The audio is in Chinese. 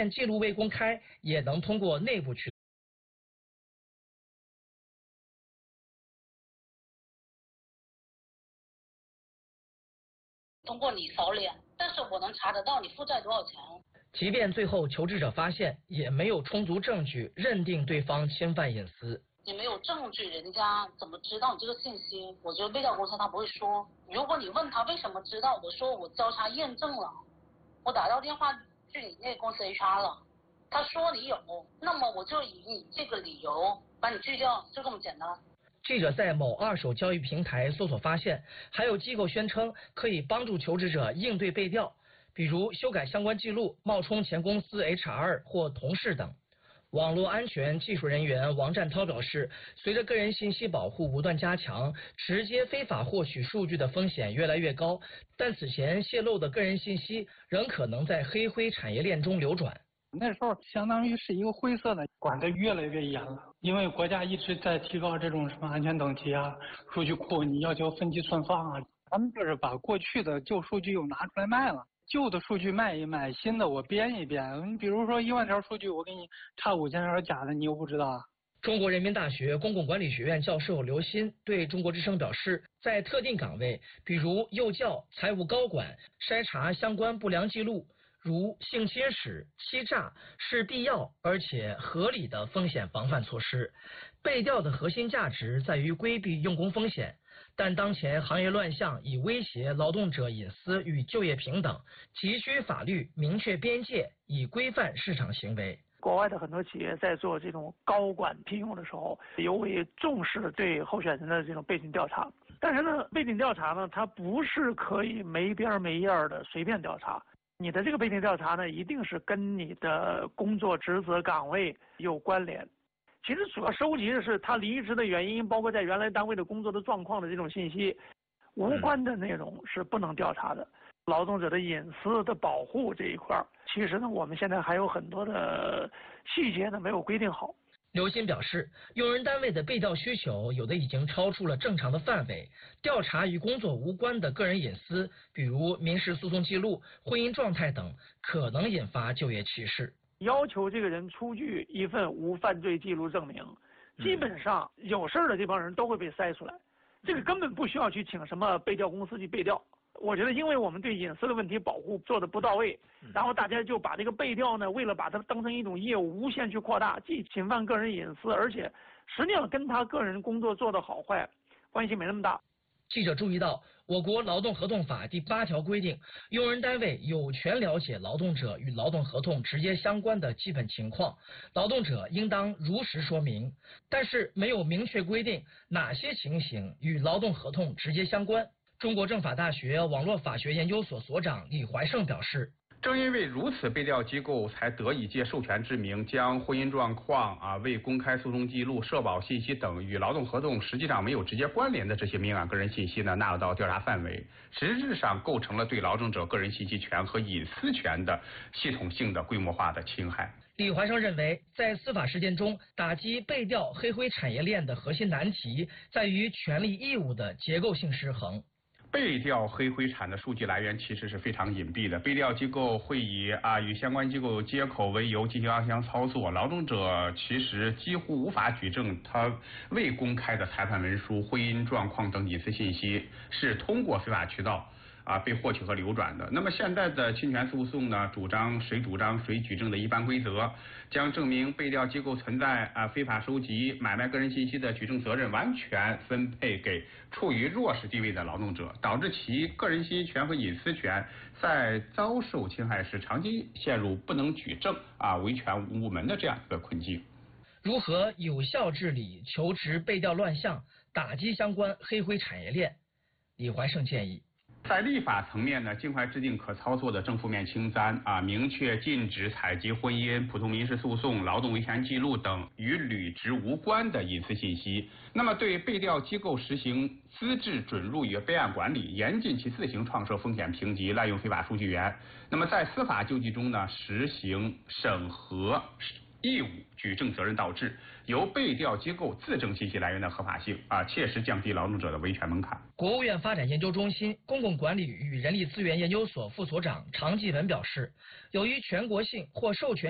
便记录未公开，也能通过内部渠道。 通过你扫脸，但是我能查得到你负债多少钱。 即便最后求职者发现，也没有充足证据认定对方侵犯隐私。 你没有证据，人家怎么知道你这个信息？我觉得被调公司他不会说。如果你问他为什么知道，我说我交叉验证了，我打到电话去你那公司 HR 了，他说你有，那么我就以你这个理由把你拒掉，就这么简单。 记者在某二手交易平台搜索发现，还有机构宣称可以帮助求职者应对被调，比如修改相关记录、冒充前公司 HR 或同事等。网络安全技术人员王占涛表示，随着个人信息保护不断加强，直接非法获取数据的风险越来越高，但此前泄露的个人信息仍可能在黑灰产业链中流转。 那时候相当于是一个灰色的，管得越来越严了，因为国家一直在提高这种什么安全等级啊，数据库你要求分级存放啊，他们就是把过去的旧数据又拿出来卖了，旧的数据卖一卖，新的我编一编。你比如说10000条数据，我给你差5000条假的，你又不知道啊。 中国人民大学公共管理学院教授刘鑫对中国之声表示，在特定岗位，比如幼教、财务高管，筛查相关不良记录，如性侵史、欺诈，是必要而且合理的风险防范措施。被调的核心价值在于规避用工风险，但当前行业乱象已威胁劳动者隐私与就业平等，急需法律明确边界，以规范市场行为。 国外的很多企业在做这种高管聘用的时候，尤为重视对候选人的这种背景调查。但是呢，背景调查呢，它不是可以没边没沿的随便调查。你的这个背景调查呢，一定是跟你的工作职责岗位有关联。其实主要收集的是他离职的原因，包括在原来单位的工作的状况的这种信息，无关的内容是不能调查的。劳动者的隐私的保护这一块，其实呢，我们现在还有很多的细节呢没有规定好。 刘鑫表示，用人单位的被调需求有的已经超出了正常的范围，调查与工作无关的个人隐私，比如民事诉讼记录、婚姻状态等，可能引发就业歧视。 要求这个人出具一份无犯罪记录证明，基本上有事儿的这帮人都会被筛出来，这个根本不需要去请什么被调公司去被调。我觉得，因为我们对隐私的问题保护做得不到位，然后大家就把这个被调呢，为了把它当成一种业务，无限去扩大，既侵犯个人隐私，而且实际上跟他个人工作做得好坏关系没那么大。 记者注意到，我国劳动合同法第8条规定，用人单位有权了解劳动者与劳动合同直接相关的基本情况，劳动者应当如实说明，但是没有明确规定哪些情形与劳动合同直接相关。中国政法大学网络法学研究所所长李怀胜表示， 正因为如此，被调机构才得以借授权之名，将婚姻状况、未公开诉讼记录、社保信息等与劳动合同实际上没有直接关联的这些敏感个人信息呢，纳入到调查范围，实质上构成了对劳动者个人信息权和隐私权的系统性的规模化的侵害。 李怀胜认为，在司法实践中，打击被调黑灰产业链的核心难题在于权利义务的结构性失衡。 被调黑灰产的数据来源其实是非常隐蔽的，被调机构会以与相关机构接口为由进行暗箱操作，劳动者其实几乎无法举证他未公开的裁判文书、婚姻状况等隐私信息是通过非法渠道被获取和流转的。那么现在的侵权诉讼呢，主张谁举证的一般规则，将证明被调机构存在非法收集、买卖个人信息的举证责任完全分配给处于弱势地位的劳动者，导致其个人信息权和隐私权在遭受侵害时长期陷入不能举证维权无门的这样一个困境。 如何有效治理求职被调乱象，打击相关黑灰产业链？李怀胜建议， 在立法层面呢，尽快制定可操作的正负面清单明确禁止采集婚姻、普通民事诉讼、劳动维权记录等与履职无关的隐私信息。那么对被调机构实行资质准入与备案管理，严禁其自行创设风险评级、滥用非法数据源。那么在司法救济中呢，实行审核义务举证责任倒置，由被调机构自证信息来源的合法性切实降低劳动者的维权门槛。 国务院发展研究中心公共管理与人力资源研究所副所长常继文表示，由于全国性或授权